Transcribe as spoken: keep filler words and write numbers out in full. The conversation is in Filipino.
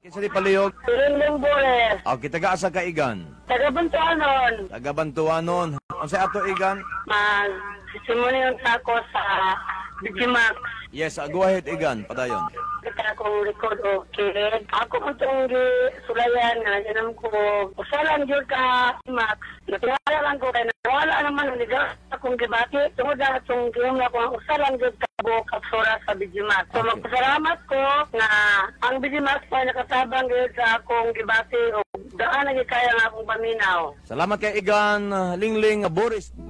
Kinsa di palihog? Rinling Bores. O, kitagaasa ka igan. Taga Bantuanon. Taga Bantuanon. Ang sa ato igan? Mag-simuli yung tako sa Bigimax. Yes, uh, go ahead igan. Padayon. Kita akong record okay. Ako mo itong sulayan nga ganun ko. Usalan yun ka, Max. Natungala lang ko kaya nawala naman ang ligaw akong gibati. Tungod na itong giyong na kung usalan yun ka buo kapsura sa Bigimax. So Okay. magpasalamat ko na ang Bigimax pa nakatabang yun sa akong gibati o daan na kaya nga akong paminaw. Salamat kay igan. uh, Lingling uh, Boris.